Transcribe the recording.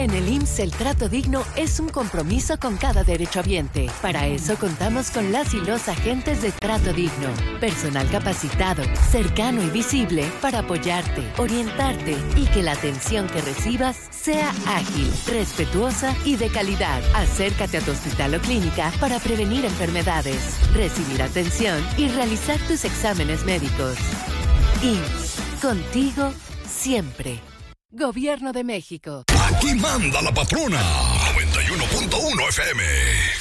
En el IMSS, el trato digno es un compromiso con cada derechohabiente. Para eso contamos con las y los agentes de Trato Digno. Personal capacitado, cercano y visible para apoyarte, orientarte y que la atención que recibas sea ágil, respetuosa y de calidad. Acércate a tu hospital o clínica para prevenir enfermedades, recibir atención y realizar tus exámenes médicos. IMSS, contigo siempre. Gobierno de México. Aquí manda la patrona. 91.1 FM.